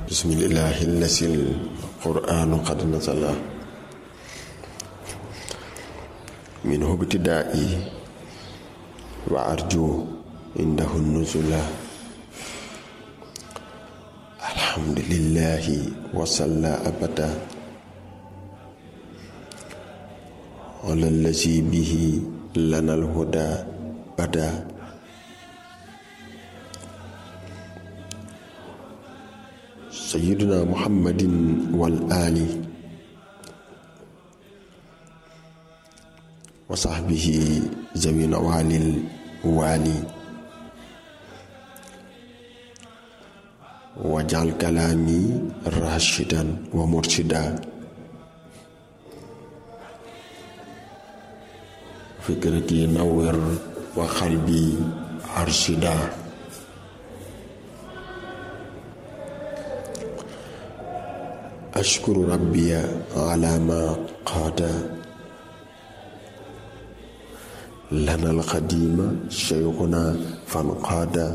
bismillahi lasil qur'anu qad nazala minhu ibtida'i wa arju indahu nuzula alhamdulillahi wa salla abada ala allazi bihi lana alhuda bada sayyiduna muhammadin wal ali wa sahbihi zawina walil wali waj'al kalami rashidan wa murshida fikrati nawwir wa qalbi arshida ashkuru rabbiya ala ma qada lana al-qadima shaykhuna fanqada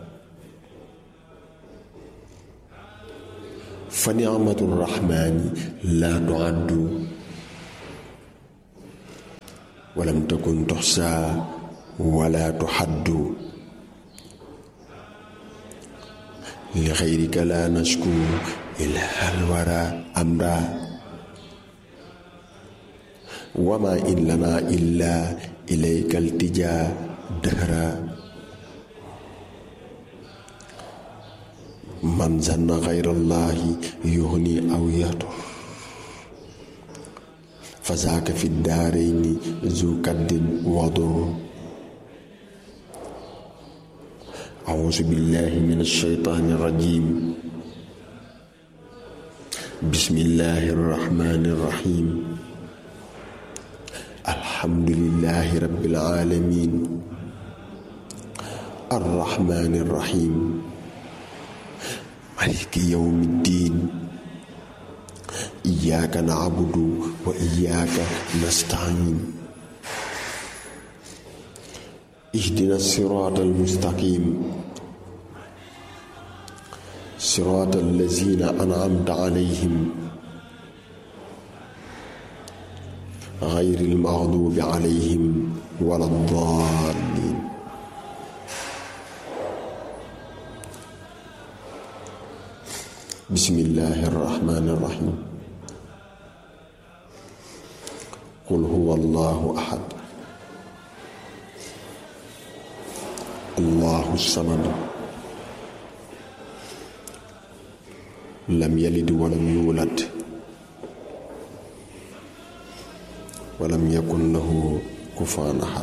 fa ni'matur rahmani la tu'addu wa lam takun tuhsa wa la tuhaddu li ghayrika la nashku ila al-wara amra wa ma in lana illa ilayka iltija dahra man zanna ghayra allahi yughni aw yadur fazaka fi daarayni zu kaddin wa dur a'udhu billahi minash shaytanir rajim bismillahir rahmanir rahim alhamdulillahi rabbil alamin arrahmanir rahim maliki yawmiddin iyyaka na'budu wa iyyaka nasta'in ihdinas siratal mustaqim siratal ladzina an'amta 'alaihim ghayril maghdubi 'alaihim waladdallin. Bismillahirrahmanirrahim. Qul huwallahu ahad. Allahus samad. Lam yalid wa lam yulad. Wa lam yakun lahu kufuwan ahad.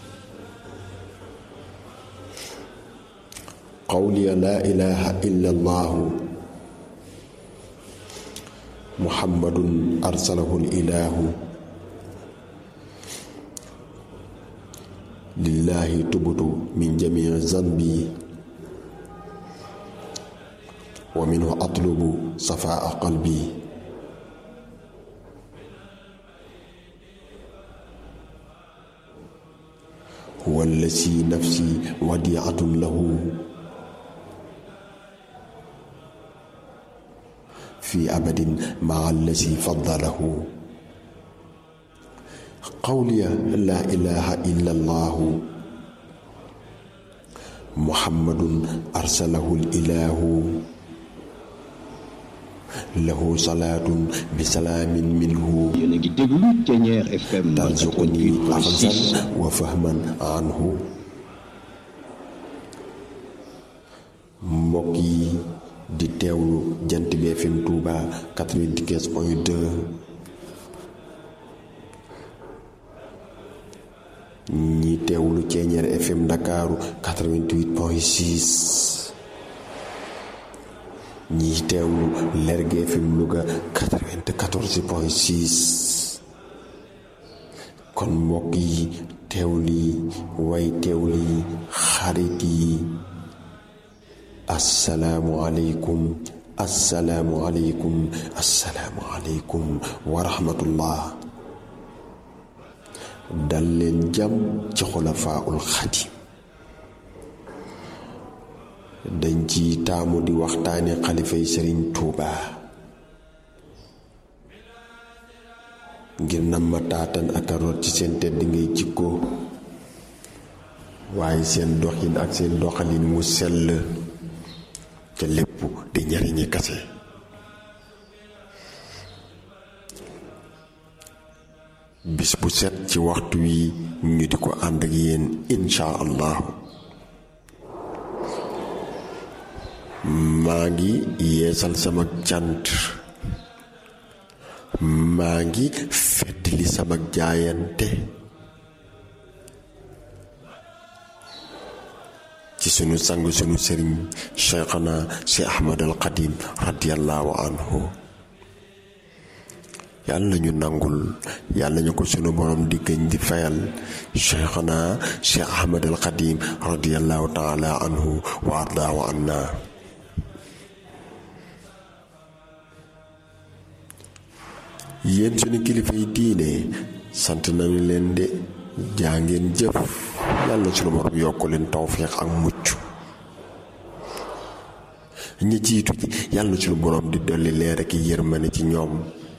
Qawli la ilaha illallah Muhammadun arsalahu ilahu lillahi tubtu min jami'i zanbi wa minhu atlubu safa'a qalbi huwa allazi nafsi wadi'atun lahu في أبد مع الذي فضله قولي لا إله إلا الله محمد أرسله الإله له صلاة بسلام منه ترزقني أخذا وفهما عنه مكي di teewlu Jant bi FM Touba 95.2 ñi teewlu Ceeñeer FM Ndakaaru 88.6 ñi teewlu Lergui FM Louga 94.6 kon mbokk yi teewli way teewli xarit yi assalaamu aleykum wa rahmatullah. dal leen jàmm ci xulafaa'ul xadiim dañ ci taamu di waxtaane xalifay Sëriñ Tuuba ngir nam ma taatan ak a root ci seen tedd ngay jikko waaye seen doxin ak seen doxalin mu sell te lépp di njariñi kase. bis bu set ci waxtu wi ñu di ko ànd ak yéen insha allahu. maa ngi yeesal sama cant, maa ngi feddali sama jaayante ci sunu sang sunu sëriñ Cheikhana si Ahmad al Xadim radiyallahu anhu. yàlla ñu nangul, yàlla ñu ko sunu borom di gëñ di fayal Cheikhana si Ahmad al Xadim radiyallahu taala anhu wa ardaahu anna. yéen suñu kilifa yi diine sant nañu leen de, jaa ngeen jëf, yàlla suñu borom yokk leen tawféex ak mucc. ñi jiitu ji yàlla suñu borom di dolli leer ak yërmande ci ñoom.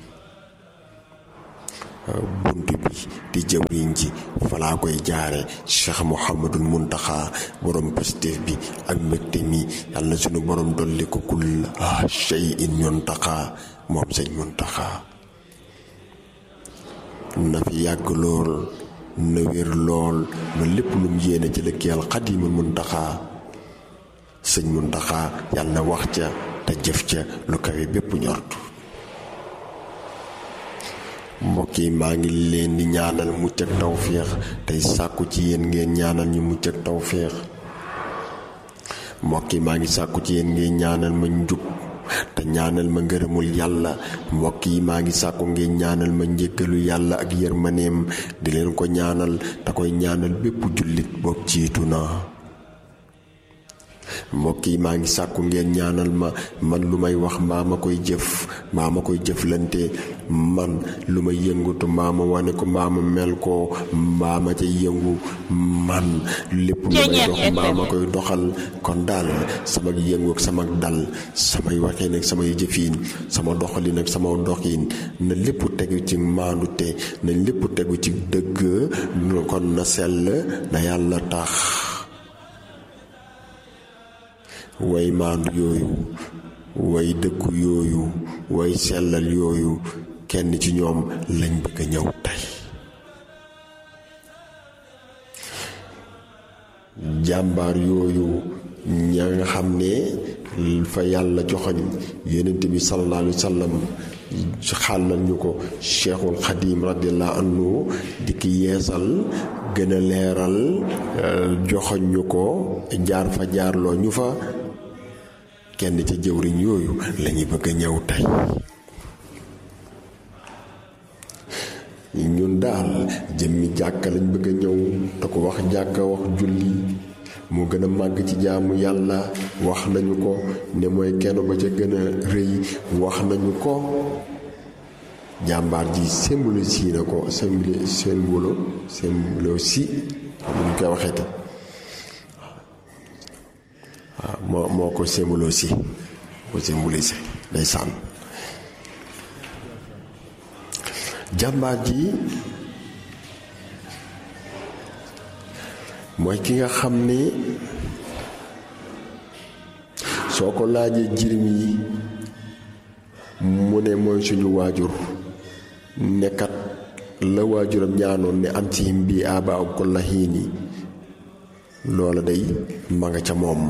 bunt bi di jëwriñ ji falaa koy jaare Cheikh Mouhamadul Muntaxa borom Pastef bi ak mbégte mi yàlla suñu borom dolli ko kul shay'in Muntaxa moom sëñ Muntaxa. na fi yàgg lool, na wér lool, ba lépp lum yéene ci liggéeyal Xaadimul Muntaxa sëñ Muntaxa yàlla na wax ca te jëf ca lu kawe bépp njort. mbokk yi maa ngi leen di ñaanal mucc ak tawféex tey sàkku ci yéen ngeen ñaanal ñu mucc ak tawféex. mbokk yi maa ngi sàkku ci yéen ngeen ñaanal ma njub te ñaanal ma ngërëmul yàlla. mbokk yi maa ngi sàkku ngeen ñaanal ma njëkkalu yàlla ak yërmaneem di leen ko ñaanal te koy ñaanal bépp jullit boog jiitu na. mbokk yi maa ngi sàkku ngeen ñaanal ma man lu may wax mbaa ma koy jëf mbaa ma koy jëflante, man lu may yëngutu mbaa ma wane ko mbaa ma mel ko mbaa ma ca yëngu, man lépp lu may dox mbaa ma koy doxal. kon daal sama yëngu ak sama dal, samay waxeen ak samay jëfiin, sama doxalin ak sama doxiin na lépp tegu ci maandute, na lépp tegu ci dëgg, kon na sell na yàlla tax. way maandu yooyu, way dëggu yooyu, way sellal yooyu kenn ci ñoom lañ bëgg a ñëw tey. jàmbaar yooyu ña nga xam ne fa yàlla joxoñ yonent bi sallallahu alayhi wa sallam xàllal ñu ko Cheikhul Xadim radiyallahu anhu di ki yeesal gën a leeral joxoñ ñu ko jaar fa jaarloo ñu fa. kenn ca jëwriñ yooyu lañuy bëgg a ñëw tey. ñun daal jëmmi jàkka lañ bëgg a ñëw te ko wax jàkka wax julli moo gën a màgg ci jaamu yàlla. wax nañu ko ne mooy kenn ba ca gën a rëy, wax nañu ko jàmbaar ji symbole si na ko symbole si xam ñu koy waxee te waaw moo ko symbolisé day sànn. jàmbaar ji mooy ki nga xam ni soo ko laajee jirim yi mu ne mooy suñu waajur, nekkat la waajuram ñaanoon ne am ci him bi aba ak ko laxiini loola day ma nga ca moom.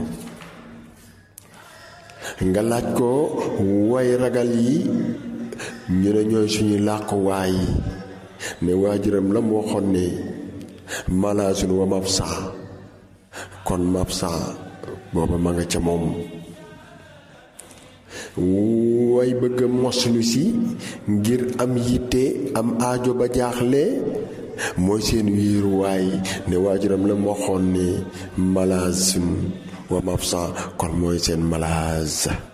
nga laaj ko way ragal yi ñu ne ñooy suñu làquwaay, ne waajuram la mu waxoon ne malaasun wa mabsa, kon mabsa booba ma nga ca moom. way bëgg moslu si ngir am yitte am aajo ba jaaxle mooy seen wéeruwaay, ne waajuram la mu waxoon ne malaasun wa mabsa, kon mooy seen malaaz.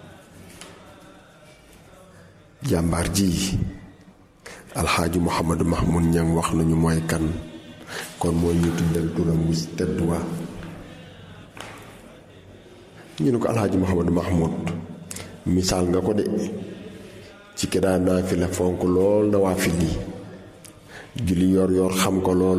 jàmbaar ji alxaaji Mouhamadou Mahmoud Niang wax nañu mooy kan, kon mooy ñu tuddal turam wu tedd wa ñu ne ko alxaaji Mouhamadou Mahmoud misaal nga ko de ci ki daa naafila fonk lool na waa fil yi julli yor xam ko lool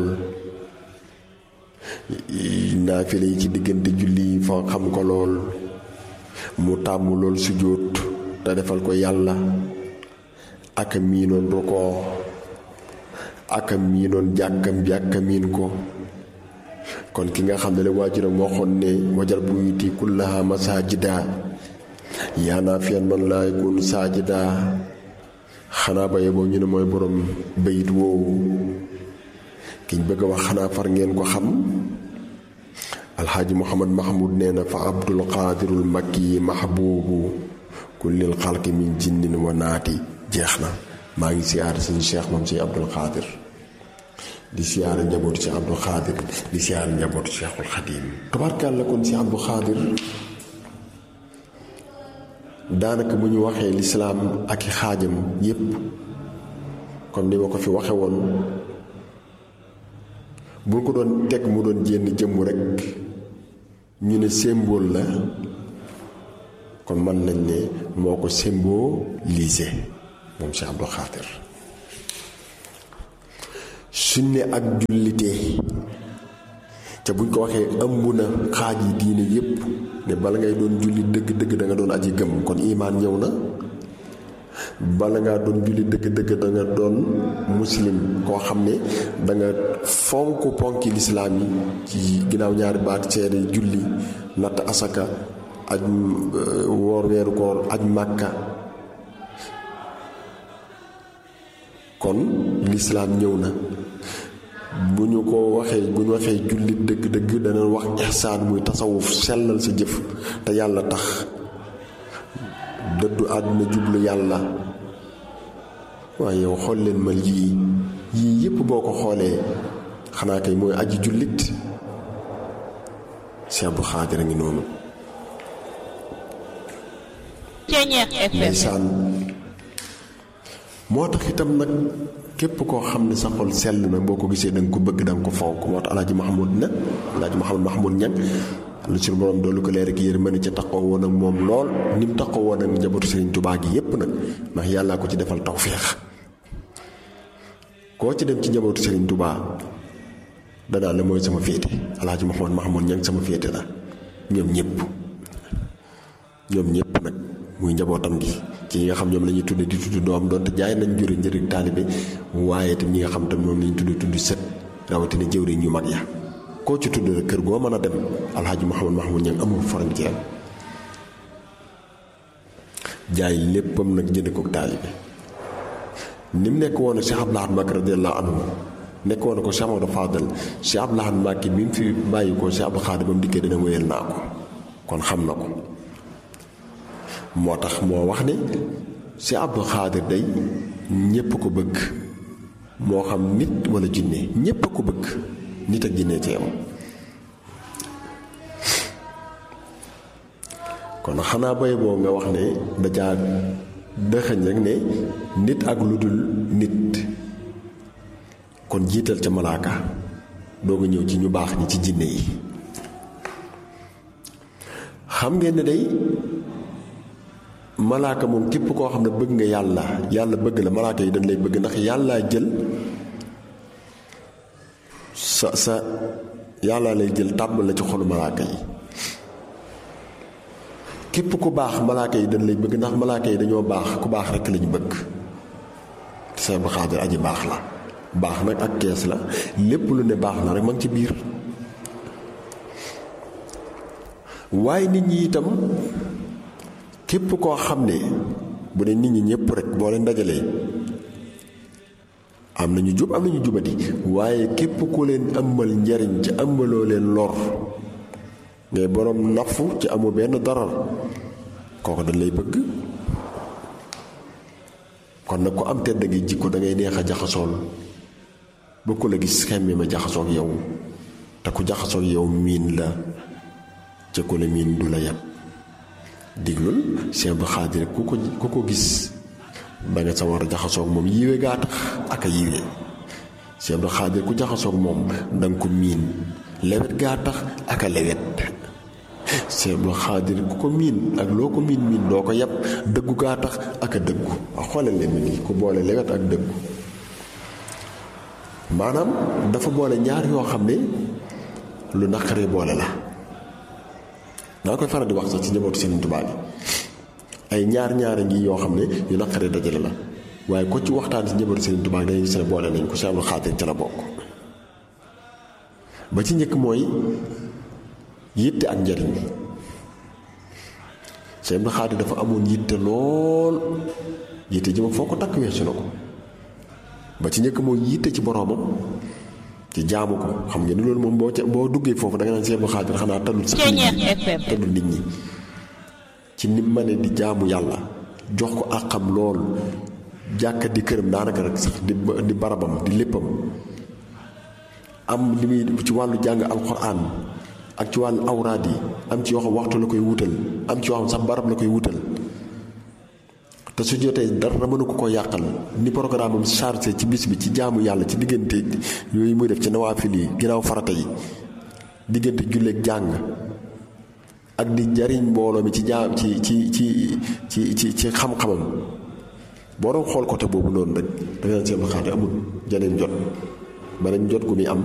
naafila yi ci diggante julli yi fa xam ko lool mu tàmm lool sujjóot te defal ko yàlla ak miinoon rukoo ak miinoon jàkka miin ko kon ki nga xam ne la waajuram waxoon ne wajal buyuti kullaha masajida yaa naafiyan man laa yakun saajida xanaa ba yeboo ñu ne mooy borom bayit woowu kiñ bëgg a wax xanaa far ngeen ko xam alxaaji Muhammad Mahmoud nee na fa abdul qaadirul makki mahbuubu kullil xalqi min jinnin wa naati jeex na. maa ngi siyaare suñu cheikh moom si abdul qaadir di siyaare njabootu si abdul qaadir di siyaare njabootu cheikhul xadim tabarkàlla kon si abdul qaadir daanaka bu ñu waxee lislaam ak i xaajam yépp comme ni ma ko fi waxe woon bu ko doon teg mu doon jénn jëmm rekk ñu ne symbole la kon mën nañ ne moo ko symbolisé moom Cheikh Abdou Khadir suñ ne ak jullitee te buñ ko waxee ëmb na xaaj yi diine yépp ne bala ngay doon julli dëgg-dëgg da nga doon aji gëm kon imaan ñëw na bala ngaa doon julli dëgg-dëgg da nga doon muslim koo xam ne da nga fonk ponki lislaam yi ci ginnaaw ñaari baat seede julli natt asaka aj woor weeru koor aj màkka kon lislaam ñëw na bu ñu waxee jullit dëgg-dëgg dana wax ihsaan muy tasawuf sellal sa jëf te yàlla tax dëddu àdduna jublu yàlla waaye yow xool leen ma yii yépp boo ko xoolee xanaa kay mooy aji jullit Cheikh Abdou Khadir a ngi noonu ndeysaan moo tax itam nag képp koo xam ne sa xol sell na boo ko gisee danga ko bëgg danga ko fonk moo tax alaaji Mahmoud Mahmoud ñan lu suñu borom doolu ko leer ak yërmande ca taxaw woon ak moom lool ni mu taxaw woon ak njabootu Serigne Touba gi yépp nag ndax yàllaa ko ci defal tawféex koo ci dem ci njabootu Serigne Touba danaa la mooy sama féete alaaji Mahmoud ñan sama féete la ñoom ñépp nag muy njabootam gi ci ñi nga xam ñoom la ñuy tudde di tudd doom doonte jaay nañ juri njëriñ taalibe waaye tam ñi nga xam tam moom la ñuy tudd sët rawatina jëwriñ ñu mag ya koo ci tudd rek kër goo mën a dem alxaaji Mahmoud ñang amul frontière jaay léppam nag jënd ko taalibe ni mu nekk woon Cheikh Abdou Lahad Mbacké radiyallahu anhu nekk woon ko Cheikh Amadou Fadal Cheikh Abdou Lahad Mbacké bi mu fi bàyyi ko Cheikh Abdou Khadir ba mu dikkee dana wéyal naa ko kon xam na ko moo tax moo wax ne Cheikh Abdou Khadir day ñépp ko bëgg moo xam nit wala jinne ñépp ko bëgg nit ak jinne ci am kon xanaa bay boo nga wax ne dajaa dëxëñ rek ne nit ak lu dul nit kon jiital ca malaaka doog a ñëw ci ñu baax ñi ci jinne yi xam ngeen ne day malaaka moom képp koo xam ne bëgg nga yàlla bëgg la malaaka yi dañ lay bëgg ndax yàllaa jël sa yàllaa lay jël tàbbal la ci xolu malaaka yi képp ku baax malaaka yi dañ lay bëgg ndax malaaka yi dañoo baax ku baax rekk lañu bëgg Cheikh Abdou Khadir aji baax la baax nag ak kees la lépp lu ne baax na rek ma ngi ci biir waaye nit ñi itam képp koo xam ne bu ne nit ñi ñëpp rek boo leen dajalee am nañu jub am nañu jubati waaye képp ku leen ëmbal njariñ ci ëmbaloo leen lor ngay boroom nafu ci amu benn darar kooku dañ lay bëgg kon nag ku am tedd ngay jikko da ngay neex a jaxasool ba ku la gis xemme ma jaxasoog yow te ku jaxasoog yow miin la ca ku la miin du la yàpp diglul Cheikh Abdou Khadir ku ko gis da nga sa war a jaxasoog moom yiwe gaa tax ak a yiwe Cheikh Abdou Khadir ku jaxasoog moom da nga ko miin lewet gaa tax ak a lewet Sëñ Abdou Xaadir ku ko miin ak loo ko miin doo ko yab dëggu gaa tax ak a dëggu waaw xoolal leen nii ku boole lewet ak dëggu maanaam dafa boole ñaar yoo xam ne lu naqaree boole la daa koy faral di wax sax ci njabootu Sëriñ Tuubaa bi ay ñaar ngi yoo xam ne yu naqaree dajale la waaye ko ci waxtaan ci njabootu Sëriñ Tuubaa dañuy gis ne boole nañ ko Sëñ Abdou Xaadir ca la bokk ba ci njëkk mooy yitte ak njariñ Sëñ Abdou Xaadir dafa amoon yitte lool yitte ji ma foo ko takk weesu na ko ba ci njëkk mooy yitte ci boroomam ci jaamu ko xam ngeen ni loolu moom boo duggee foofu da nga naan Sëñ Abdou Xaadir xanaa talul sax talul nit ñi ci ni ma ne di jaamu yàlla jox ko àqam lool jàkka di këram daanaka rek sax di barabam di léppam am li muy ci wàllu jàng alxuraan ak ci wàllu awraad yi am ci yoo xam waxtu la koy wutal am ci yoo xam sax barab la koy wutal te su jotee dara mënu ko yàqal ni programme am chargé ci bis bi ci jaamu yàlla ci diggante yooyu muy def ci nawaafil yi ginnaaw farata yi diggante julleek jàng ak di jariñ mbooloo mi ci jaam ci xam-xamam boo doon xool côté boobu noonu rek da nga Sëñ Abdou Khadre amul janeen jot beneen jot gu muy am